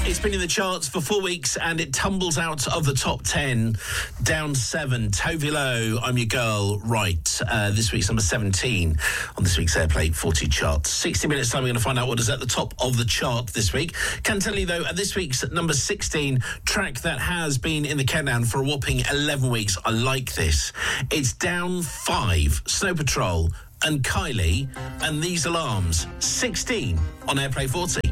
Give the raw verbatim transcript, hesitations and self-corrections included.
It's been in the charts for four weeks and it tumbles out of the top ten, down seven. Tove Lo, I'm Your Girl, Right. Uh, this week's number seventeen on this week's Airplay forty chart. sixty minutes time, we're going to find out what is at the top of the chart this week. Can tell you, though, at this week's number sixteen, track that has been in the countdown for a whopping eleven weeks. I like this. It's down five. Snow Patrol and Kylie and These Alarms. sixteen on Airplay forty.